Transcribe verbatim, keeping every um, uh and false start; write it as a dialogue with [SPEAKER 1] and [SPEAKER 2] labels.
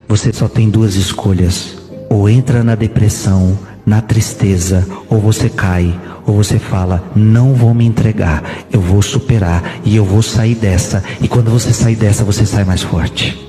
[SPEAKER 1] Você só tem duas escolhas: ou entra na depressão, na tristeza, ou você cai, ou você fala, não vou me entregar, eu vou superar e eu vou sair dessa. E quando você sair dessa, você sai mais forte.